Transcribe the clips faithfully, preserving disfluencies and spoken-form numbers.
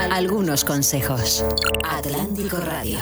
algunos consejos. Atlántico Radio.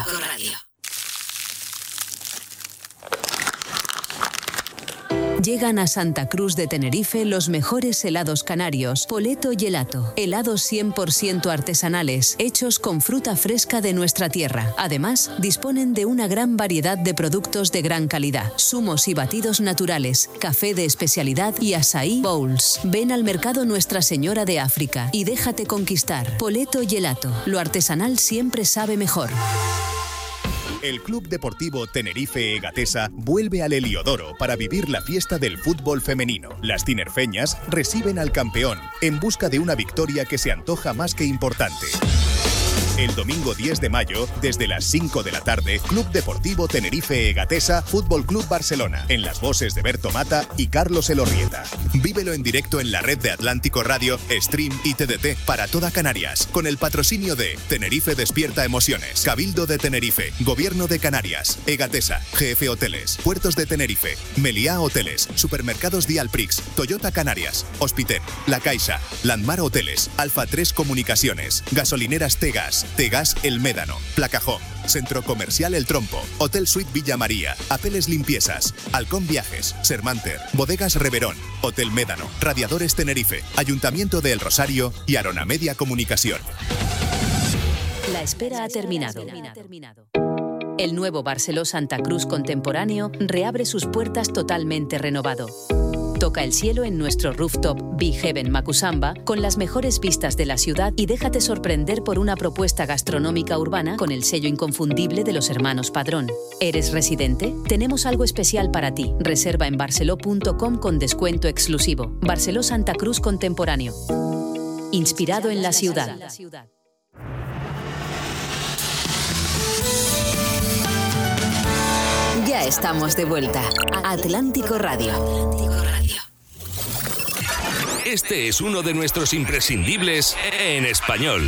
Llegan a Santa Cruz de Tenerife los mejores helados canarios, Poleto Gelato. Helados cien por ciento artesanales, hechos con fruta fresca de nuestra tierra. Además, disponen de una gran variedad de productos de gran calidad. Zumos y batidos naturales, café de especialidad y açaí bowls. Ven al mercado Nuestra Señora de África y déjate conquistar. Poleto Gelato. Lo artesanal siempre sabe mejor. El Club Deportivo Tenerife Egatesa vuelve al Heliodoro para vivir la fiesta del fútbol femenino. Las tinerfeñas reciben al campeón en busca de una victoria que se antoja más que importante. El domingo diez de mayo, desde las cinco de la tarde, Club Deportivo Tenerife Egatesa, Fútbol Club Barcelona, en las voces de Berto Mata y Carlos Elorrieta. Vívelo en directo en la red de Atlántico Radio, Stream y T D T para toda Canarias, con el patrocinio de Tenerife Despierta Emociones, Cabildo de Tenerife, Gobierno de Canarias, Egatesa, G F Hoteles, Puertos de Tenerife, Meliá Hoteles, Supermercados Dialprix, Toyota Canarias, Hospiten, La Caixa, Landmar Hoteles, Alfa tres Comunicaciones, Gasolineras Tegas, Tegas El Médano, Placajón, Centro Comercial El Trompo, Hotel Suite Villa María, Apeles Limpiezas, Halcón Viajes, Sermanter, Bodegas Reverón, Hotel Médano, Radiadores Tenerife, Ayuntamiento de El Rosario y Arona Media Comunicación. La espera ha terminado. El nuevo Barceló Santa Cruz contemporáneo reabre sus puertas totalmente renovado. Toca el cielo en nuestro rooftop Be Heaven Macusamba con las mejores vistas de la ciudad y déjate sorprender por una propuesta gastronómica urbana con el sello inconfundible de los hermanos Padrón. ¿Eres residente? Tenemos algo especial para ti. Reserva en barceló punto com con descuento exclusivo. Barceló Santa Cruz contemporáneo. Inspirado en la ciudad. Ya estamos de vuelta. Atlántico Radio. Este es uno de nuestros imprescindibles en español.